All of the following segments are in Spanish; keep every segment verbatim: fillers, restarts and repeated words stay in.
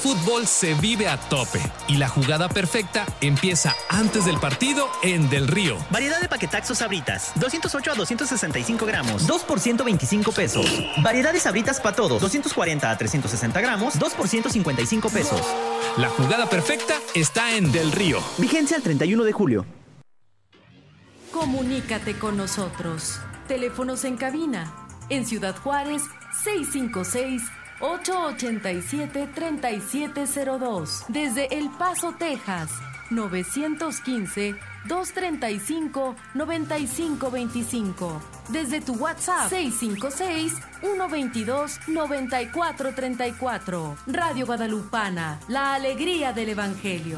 Fútbol se vive a tope y la jugada perfecta empieza antes del partido en Del Río. Variedad de paquetaxos Sabritas, doscientos ocho a doscientos sesenta y cinco gramos, dos por ciento veinticinco pesos. Variedad de Sabritas para todos, doscientos cuarenta a trescientos sesenta gramos, dos por ciento cincuenta y cinco pesos. La jugada perfecta está en Del Río. Vigencia el treinta y uno de julio. Comunícate con nosotros. Teléfonos en cabina. En Ciudad Juárez, seis cinco seis, ocho ocho siete, tres siete cero dos. Desde El Paso, Texas, nueve uno cinco, dos tres cinco, nueve cinco dos cinco. Desde tu WhatsApp, seis cinco seis, uno dos dos, nueve cuatro tres cuatro. Radio Guadalupana, la alegría del Evangelio.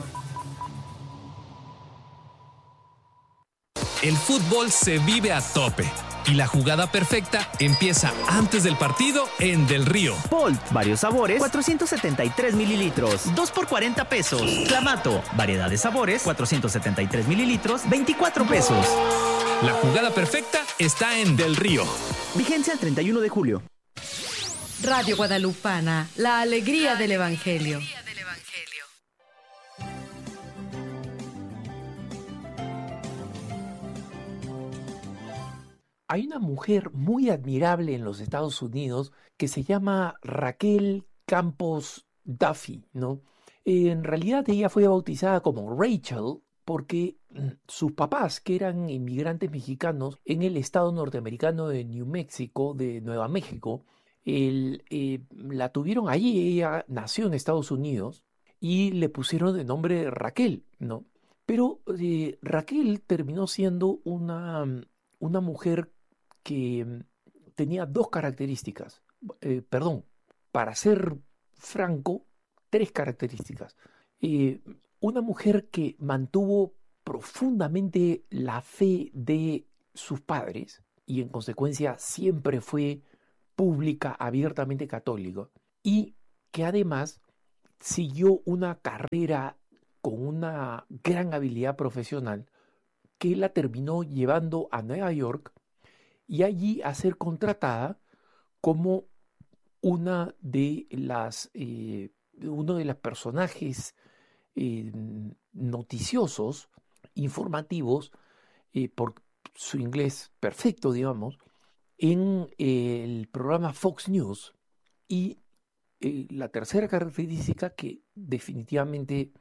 El fútbol se vive a tope y la jugada perfecta empieza antes del partido en Del Río. Bolt, varios sabores, cuatrocientos setenta y tres mililitros, dos por cuarenta pesos. Clamato, variedad de sabores, cuatrocientos setenta y tres mililitros, veinticuatro pesos. La jugada perfecta está en Del Río. Vigencia el treinta y uno de julio. Radio Guadalupana, la alegría del Evangelio. Hay una mujer muy admirable en los Estados Unidos que se llama Raquel Campos Duffy, ¿no? En realidad ella fue bautizada como Rachel porque sus papás, que eran inmigrantes mexicanos en el estado norteamericano de New Mexico, de Nueva México, el, eh, la tuvieron allí. Ella nació en Estados Unidos y le pusieron de nombre Raquel, ¿no? Pero eh, Raquel terminó siendo una, una mujer que tenía dos características, eh, perdón, para ser franco, tres características. Eh, una mujer que mantuvo profundamente la fe de sus padres y en consecuencia siempre fue pública, abiertamente católica, y que además siguió una carrera con una gran habilidad profesional que la terminó llevando a Nueva York y allí a ser contratada como una de las, eh, uno de los personajes eh, noticiosos, informativos, eh, por su inglés perfecto, digamos, en eh, el programa Fox News. Y eh, la tercera característica que definitivamente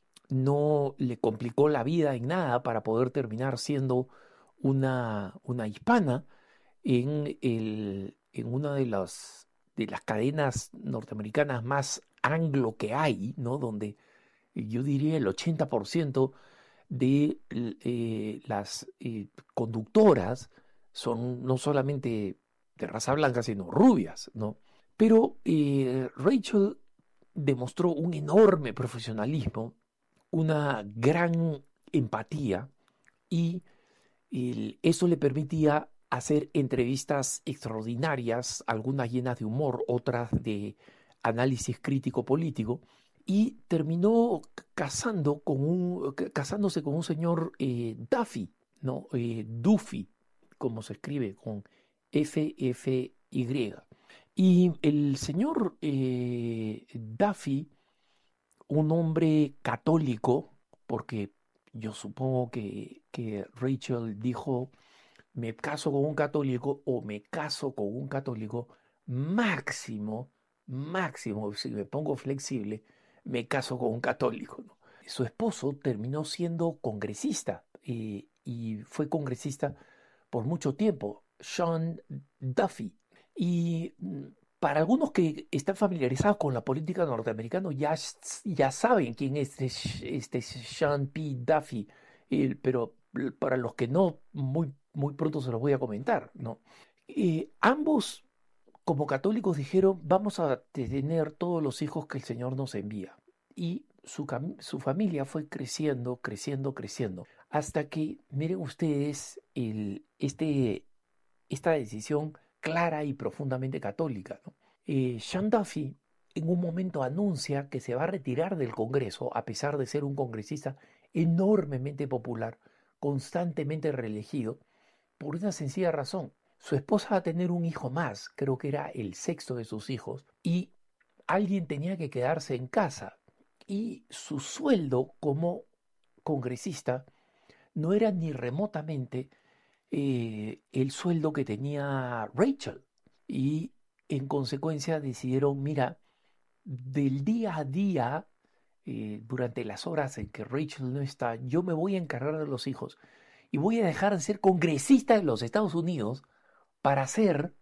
no le complicó la vida en nada para poder terminar siendo una, una hispana en, el, en una de las, de las cadenas norteamericanas más anglo que hay, ¿no? Donde yo diría el ochenta por ciento de eh, las eh, conductoras son no solamente de raza blanca, sino rubias, ¿no? Pero eh, Rachel demostró un enorme profesionalismo, una gran empatía, y el, eso le permitía hacer entrevistas extraordinarias, algunas llenas de humor, otras de análisis crítico político, y terminó casando con un, casándose con un señor eh, Duffy, ¿no? Eh, Duffy, como se escribe, con F F Y. Y el señor eh, Duffy, un hombre católico, porque yo supongo que, que Rachel dijo, me caso con un católico o me caso con un católico, máximo, máximo, si me pongo flexible, me caso con un católico, ¿no? Su esposo terminó siendo congresista eh, y fue congresista por mucho tiempo, Sean Duffy. Y para algunos que están familiarizados con la política norteamericana ya, ya saben quién es este, este Sean P. Duffy, eh, pero para los que no, muy, muy pronto se los voy a comentar, ¿no? Eh, ambos, como católicos, dijeron, vamos a tener todos los hijos que el Señor nos envía. Y su, su familia fue creciendo, creciendo, creciendo, hasta que, miren ustedes, el, este, esta decisión clara y profundamente católica, ¿no? Eh, Sean Duffy en un momento anuncia que se va a retirar del Congreso, a pesar de ser un congresista enormemente popular, constantemente reelegido, por una sencilla razón. Su esposa va a tener un hijo más, creo que era el sexto de sus hijos, y alguien tenía que quedarse en casa y su sueldo como congresista no era ni remotamente eh, el sueldo que tenía Rachel. Y en consecuencia decidieron, mira, del día a día, eh, durante las horas en que Rachel no está, yo me voy a encargar de los hijos y voy a dejar de ser congresista de los Estados Unidos para ser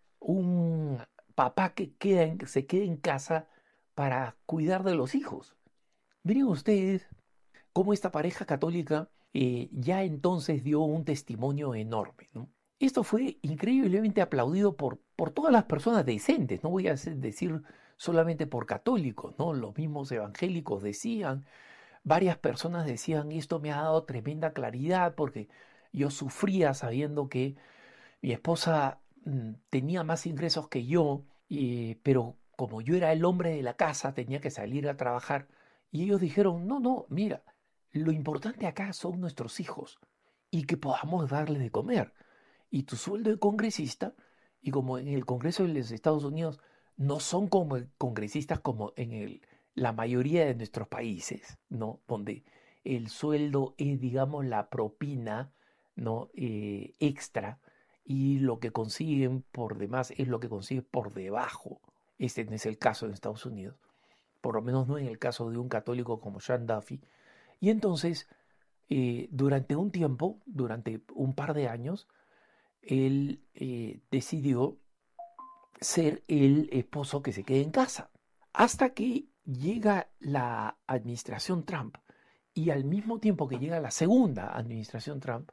un papá que queda en- se quede en casa para cuidar de los hijos. Miren ustedes cómo esta pareja católica eh, ya entonces dio un testimonio enorme, ¿no? Esto fue increíblemente aplaudido por, por todas las personas decentes, no voy a se- decir solamente por católicos, ¿no? Los mismos evangélicos decían, varias personas decían, esto me ha dado tremenda claridad porque yo sufría sabiendo que mi esposa mm, tenía más ingresos que yo, y- pero como yo era el hombre de la casa, tenía que salir a trabajar. Y ellos dijeron, no, no, mira, lo importante acá son nuestros hijos y que podamos darles de comer. Y tu sueldo de congresista, y como en el Congreso de los Estados Unidos no son como congresistas como en el, la mayoría de nuestros países, ¿no? Donde el sueldo es, digamos, la propina, ¿no? Eh, extra, y lo que consiguen por demás es lo que consiguen por debajo. Este no es el caso en Estados Unidos, por lo menos no en el caso de un católico como Sean Duffy. Y entonces, eh, durante un tiempo, durante un par de años, él eh, decidió ser el esposo que se quede en casa. Hasta que llega la administración Trump y al mismo tiempo que llega la segunda administración Trump,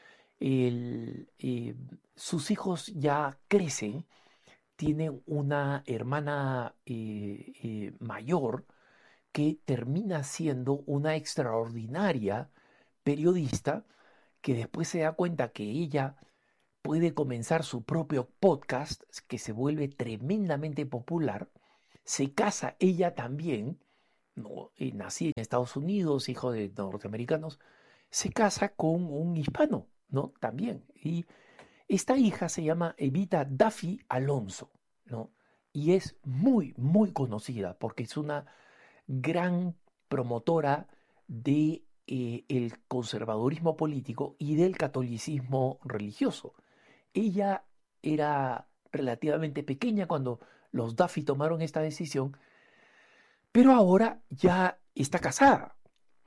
el, eh, sus hijos ya crecen, tienen una hermana eh, eh, mayor que termina siendo una extraordinaria periodista que después se da cuenta que ella puede comenzar su propio podcast que se vuelve tremendamente popular. Se casa ella también, ¿no? Eh, nacida en Estados Unidos, hijo de norteamericanos, se casa con un hispano, ¿no? También. Y esta hija se llama Evita Duffy Alonso, ¿no? Y es muy, muy conocida porque es una gran promotora de eh, el conservadurismo político y del catolicismo religioso. Ella era relativamente pequeña cuando los Duffy tomaron esta decisión, pero ahora ya está casada.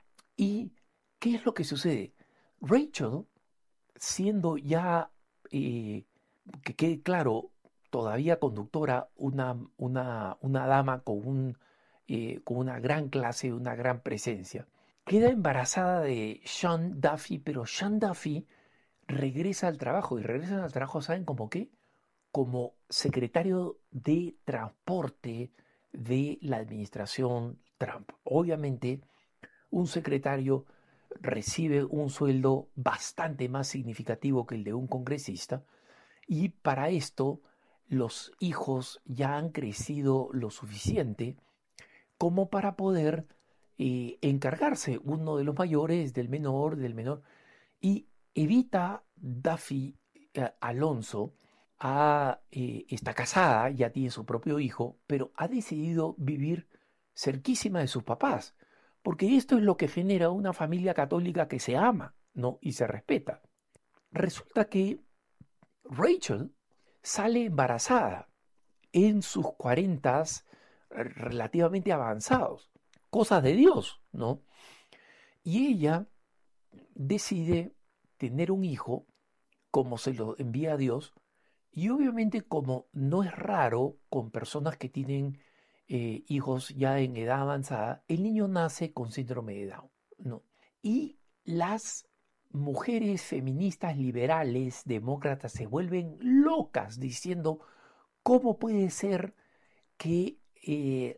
¿Y qué es lo que sucede? Rachel, siendo ya, eh, que quede claro, todavía conductora, una, una, una dama con, un, eh, con una gran clase, una gran presencia, queda embarazada de Sean Duffy, pero Sean Duffy regresa al trabajo y regresa al trabajo, ¿saben cómo qué? Como secretario de transporte de la administración Trump. Obviamente, un secretario recibe un sueldo bastante más significativo que el de un congresista y para esto los hijos ya han crecido lo suficiente como para poder eh, encargarse uno de los mayores del menor, del menor. Y Evita Duffy eh, Alonso ha, eh, está casada, ya tiene su propio hijo, pero ha decidido vivir cerquísima de sus papás, porque esto es lo que genera una familia católica que se ama, ¿no? Y se respeta. Resulta que Rachel sale embarazada en sus cuarentas relativamente avanzados, cosas de Dios, ¿no? Y ella decide tener un hijo como se lo envía a Dios, y obviamente como no es raro con personas que tienen eh, hijos ya en edad avanzada, el niño nace con síndrome de Down, ¿no? Y las mujeres feministas liberales, demócratas, se vuelven locas diciendo, ¿cómo puede ser que eh,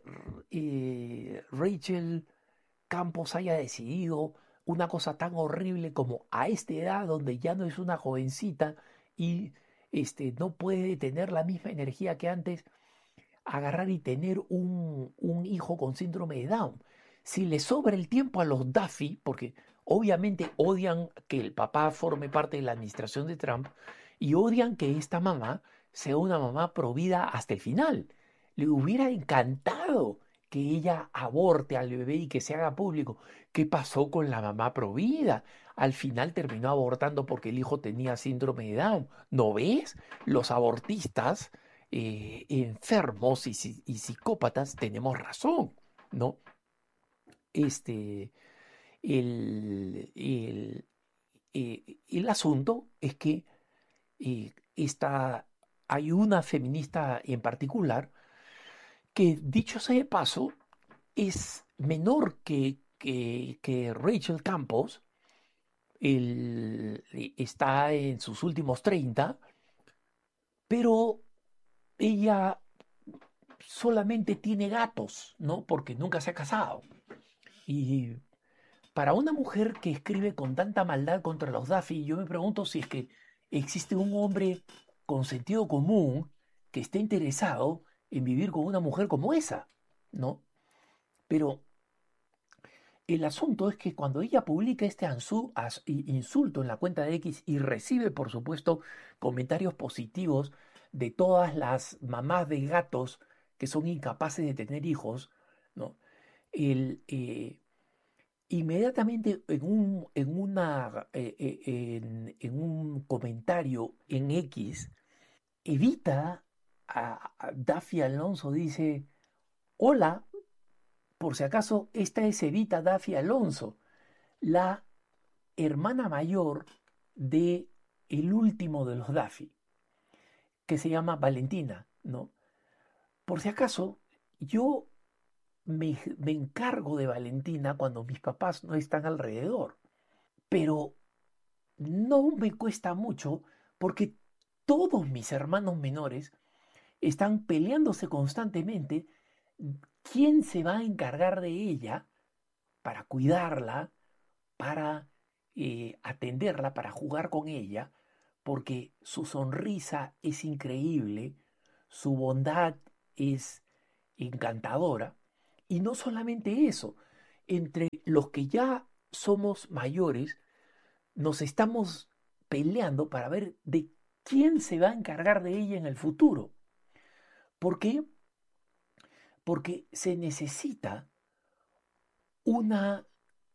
eh, Rachel Campos haya decidido una cosa tan horrible como a esta edad donde ya no es una jovencita y este, no puede tener la misma energía que antes, agarrar y tener un, un hijo con síndrome de Down? Si le sobra el tiempo a los Duffy, porque obviamente odian que el papá forme parte de la administración de Trump y odian que esta mamá sea una mamá provida hasta el final. le hubiera encantado que ella aborte al bebé y que se haga público. ¿Qué pasó con la mamá provida? Al final terminó abortando porque el hijo tenía síndrome de Down. ¿No ves? Los abortistas eh, enfermos y, y psicópatas tenemos razón, ¿no? Este, el, el, eh, el asunto es que eh, esta, hay una feminista en particular que, dicho sea de paso, es menor que, que, que Rachel Campos. Él está en sus últimos treinta, pero ella solamente tiene gatos, ¿no? Porque nunca se ha casado. Y para una mujer que escribe con tanta maldad contra los Duffy, yo me pregunto si es que existe un hombre con sentido común que esté interesado en vivir con una mujer como esa, ¿no? Pero el asunto es que cuando ella publica este insulto en la cuenta de X y recibe, por supuesto, comentarios positivos de todas las mamás de gatos que son incapaces de tener hijos, ¿no? El, eh, inmediatamente en un, en, una, eh, eh, en, en un comentario en X, Evita a, a Duffy Alonso dice: hola, por si acaso, esta es Evita Duffy Alonso, la hermana mayor de el último de los Duffy, que se llama Valentina, ¿no? Por si acaso, yo me, me encargo de Valentina cuando mis papás no están alrededor, pero no me cuesta mucho porque todos mis hermanos menores están peleándose constantemente quién se va a encargar de ella para cuidarla, para eh, atenderla, para jugar con ella, porque su sonrisa es increíble, su bondad es encantadora. Y no solamente eso, entre los que ya somos mayores, nos estamos peleando para ver de quién se va a encargar de ella en el futuro. ¿Por qué? Porque se necesita una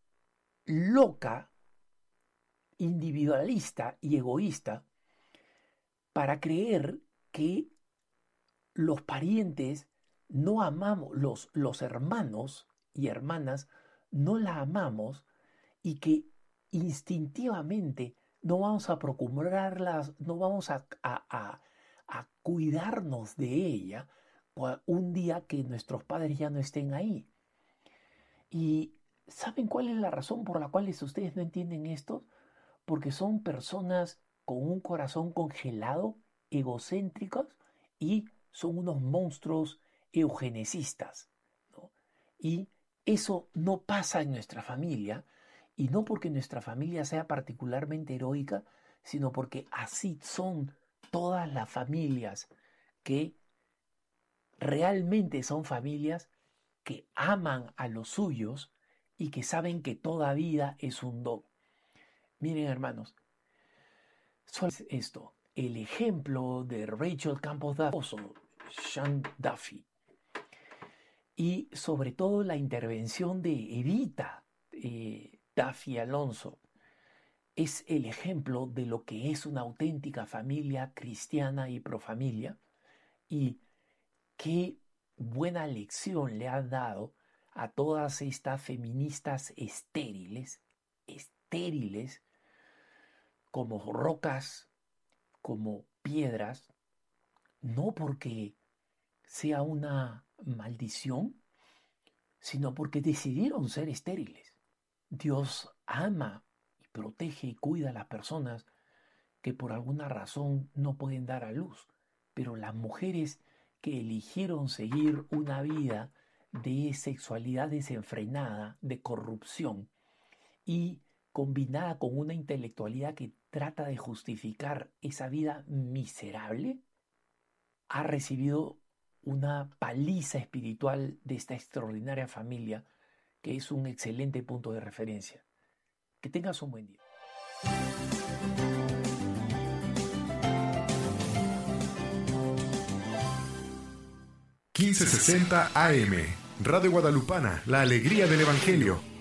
loca, individualista y egoísta para creer que los parientes no amamos, los, los hermanos y hermanas no la amamos y que instintivamente no vamos a procurarlas, no vamos a, a, a, a cuidarnos de ella un día que nuestros padres ya no estén ahí. ¿Y saben cuál es la razón por la cual ustedes no entienden esto? Porque son personas con un corazón congelado, egocéntricos, y son unos monstruos eugenecistas, ¿no? Y eso no pasa en nuestra familia, y no porque nuestra familia sea particularmente heroica, sino porque así son todas las familias que realmente son familias que aman a los suyos y que saben que toda vida es un don. Miren, hermanos, solo esto, el ejemplo de Rachel Campos Duffy, Sean Duffy, y sobre todo la intervención de Evita eh, Duffy Alonso, es el ejemplo de lo que es una auténtica familia cristiana y profamilia, y qué buena lección le han dado a todas estas feministas estériles, estériles, como rocas, como piedras, no porque sea una maldición, sino porque decidieron ser estériles. Dios ama y protege y cuida a las personas que por alguna razón no pueden dar a luz, pero las mujeres que eligieron seguir una vida de sexualidad desenfrenada, de corrupción, y combinada con una intelectualidad que trata de justificar esa vida miserable, ha recibido una paliza espiritual de esta extraordinaria familia que es un excelente punto de referencia. Que tengas un buen día. quince sesenta A M. Radio Guadalupana, la alegría del Evangelio.